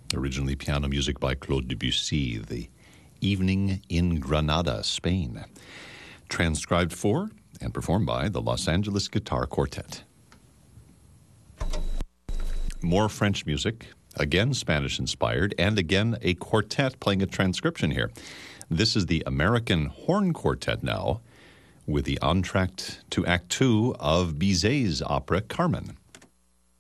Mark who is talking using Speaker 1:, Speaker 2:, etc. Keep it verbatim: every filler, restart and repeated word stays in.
Speaker 1: Originally piano music by Claude Debussy, The Evening in Granada, Spain. Transcribed for and performed by the Los Angeles Guitar Quartet. More French music, again Spanish-inspired, and again a quartet playing a transcription here. This is the American Horn Quartet now, with the entr'acte to Act Two of Bizet's opera Carmen.